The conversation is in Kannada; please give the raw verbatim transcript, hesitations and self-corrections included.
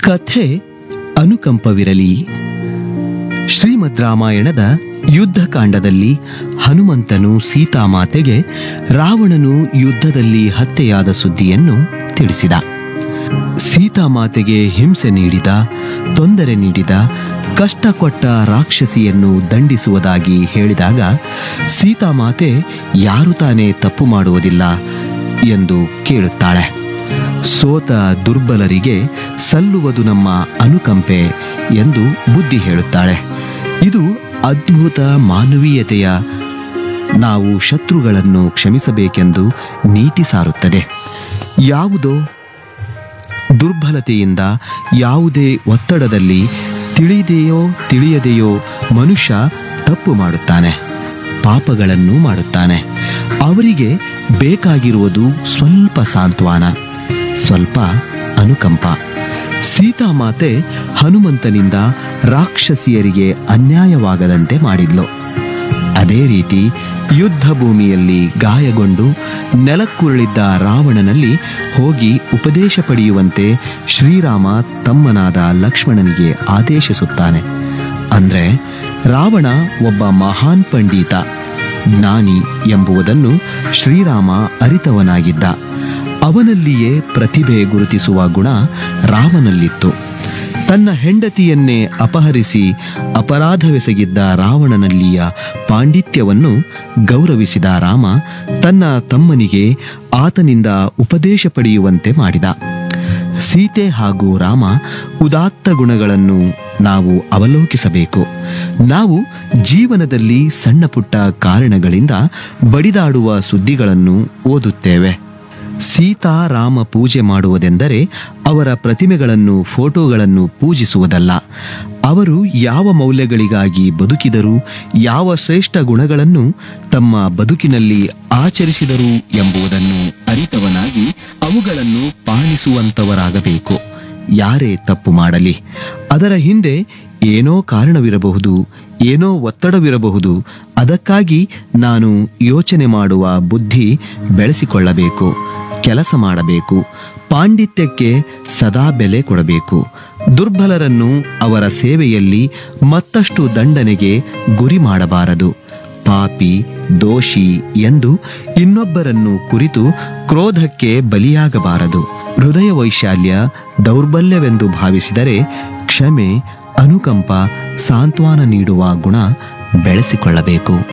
ಕಥೆ ಅನುಕಂಪವಿರಲಿ. ಶ್ರೀಮದ್ ರಾಮಾಯಣದ ಯುದ್ಧಕಾಂಡದಲ್ಲಿ ಹನುಮಂತನು ಸೀತಾಮಾತೆಗೆ ರಾವಣನು ಯುದ್ಧದಲ್ಲಿ ಹತ್ಯೆಯಾದ ಸುದ್ದಿಯನ್ನು ತಿಳಿಸಿದ. ಸೀತಾಮಾತೆಗೆ ಹಿಂಸೆ ನೀಡಿದ, ತೊಂದರೆ ನೀಡಿದ, ಕಷ್ಟ ಕೊಟ್ಟ ರಾಕ್ಷಸಿಯನ್ನು ದಂಡಿಸುವುದಾಗಿ ಹೇಳಿದಾಗ ಸೀತಾಮಾತೆ ಯಾರು ತಾನೇ ತಪ್ಪು ಮಾಡುವುದಿಲ್ಲ ಎಂದು ಕೇಳುತ್ತಾಳೆ. ಸೋತ ದುರ್ಬಲರಿಗೆ ಸಲ್ಲುವುದು ನಮ್ಮ ಅನುಕಂಪೆ ಎಂದು ಬುದ್ಧಿ ಹೇಳುತ್ತಾಳೆ. ಇದು ಅದ್ಭುತ ಮಾನವೀಯತೆಯ, ನಾವು ಶತ್ರುಗಳನ್ನು ಕ್ಷಮಿಸಬೇಕೆಂದು ನೀತಿ ಸಾರುತ್ತದೆ. ಯಾವುದೋ ದುರ್ಬಲತೆಯಿಂದ, ಯಾವುದೇ ಒತ್ತಡದಲ್ಲಿ ತಿಳಿದೆಯೋ ತಿಳಿಯದೆಯೋ ಮನುಷ್ಯ ತಪ್ಪು ಮಾಡುತ್ತಾನೆ, ಪಾಪಗಳನ್ನು ಮಾಡುತ್ತಾನೆ. ಅವರಿಗೆ ಬೇಕಾಗಿರುವುದು ಸ್ವಲ್ಪ ಸಾಂತ್ವನ, ಸ್ವಲ್ಪ ಅನುಕಂಪ. ಸೀತಾಮಾತೆ ಹನುಮಂತನಿಂದ ರಾಕ್ಷಸಿಯರಿಗೆ ಅನ್ಯಾಯವಾಗದಂತೆ ಮಾಡಿದ್ಲು. ಅದೇ ರೀತಿ ಯುದ್ಧ ಭೂಮಿಯಲ್ಲಿ ಗಾಯಗೊಂಡು ನೆಲಕ್ಕುರುಳಿದ್ದ ರಾವಣನಲ್ಲಿ ಹೋಗಿ ಉಪದೇಶ ಪಡೆಯುವಂತೆ ಶ್ರೀರಾಮ ತಮ್ಮನಾದ ಲಕ್ಷ್ಮಣನಿಗೆ ಆದೇಶಿಸುತ್ತಾನೆ. ಅಂದ್ರೆ ರಾವಣ ಒಬ್ಬ ಮಹಾನ್ ಪಂಡಿತ, ಜ್ಞಾನಿ ಎಂಬುದನ್ನು ಶ್ರೀರಾಮ ಅರಿತವನಾಗಿದ್ದ. ಅವನಲ್ಲಿಯೇ ಪ್ರತಿಭೆ ಗುರುತಿಸುವ ಗುಣ ರಾಮನಲ್ಲಿತ್ತು. ತನ್ನ ಹೆಂಡತಿಯನ್ನೇ ಅಪಹರಿಸಿ ಅಪರಾಧವೆಸಗಿದ್ದ ರಾವಣನಲ್ಲಿಯ ಪಾಂಡಿತ್ಯವನ್ನು ಗೌರವಿಸಿದ ರಾಮ ತನ್ನ ತಮ್ಮನಿಗೆ ಆತನಿಂದ ಉಪದೇಶ ಪಡೆಯುವಂತೆ ಮಾಡಿದ. ಸೀತೆ ಹಾಗೂ ರಾಮ ಉದಾತ್ತ ಗುಣಗಳನ್ನು ನಾವು ಅವಲೋಕಿಸಬೇಕು. ನಾವು ಜೀವನದಲ್ಲಿ ಸಣ್ಣ ಪುಟ್ಟ ಕಾರಣಗಳಿಂದ ಬಡಿದಾಡುವ ಸುದ್ದಿಗಳನ್ನು ಓದುತ್ತೇವೆ. ಸೀತಾ ರಾಮ ಪೂಜೆ ಮಾಡುವುದೆಂದರೆ ಅವರ ಪ್ರತಿಮೆಗಳನ್ನು, ಫೋಟೋಗಳನ್ನು ಪೂಜಿಸುವುದಲ್ಲ. ಅವರು ಯಾವ ಮೌಲ್ಯಗಳಿಗಾಗಿ ಬದುಕಿದರು, ಯಾವ ಶ್ರೇಷ್ಠ ಗುಣಗಳನ್ನು ತಮ್ಮ ಬದುಕಿನಲ್ಲಿ ಆಚರಿಸಿದರು ಎಂಬುದನ್ನು ಅರಿತವನಾಗಿ ಅವುಗಳನ್ನು ಪಾಲಿಸುವಂತವರಾಗಬೇಕು. ಯಾರೇ ತಪ್ಪು ಮಾಡಲಿ, ಅದರ ಹಿಂದೆ ಏನೋ ಕಾರಣವಿರಬಹುದು, ಏನೋ ಒತ್ತಡವಿರಬಹುದು. ಅದಕ್ಕಾಗಿ ನಾನು ಯೋಚನೆ ಮಾಡುವ ಬುದ್ಧಿ ಬೆಳೆಸಿಕೊಳ್ಳಬೇಕು, ಕೆಲಸ ಮಾಡಬೇಕು, ಪಾಂಡಿತ್ಯಕ್ಕೆ ಸದಾ ಬೆಲೆ ಕೊಡಬೇಕು. ದುರ್ಬಲರನ್ನು ಅವರ ಸೇವೆಯಲ್ಲಿ ಮತ್ತಷ್ಟು ದಂಡನೆಗೆ ಗುರಿ ಮಾಡಬಾರದು. ಪಾಪಿ, ದೋಷಿ ಎಂದು ಇನ್ನೊಬ್ಬರನ್ನು ಕುರಿತು ಕ್ರೋಧಕ್ಕೆ ಬಲಿಯಾಗಬಾರದು. ಹೃದಯ ವೈಶಾಲ್ಯ ದೌರ್ಬಲ್ಯವೆಂದು ಭಾವಿಸಿದರೆ ಕ್ಷಮೆ, ಅನುಕಂಪ, ಸಾಂತ್ವನ ನೀಡುವ ಗುಣ ಬೆಳೆಸಿಕೊಳ್ಳಬೇಕು.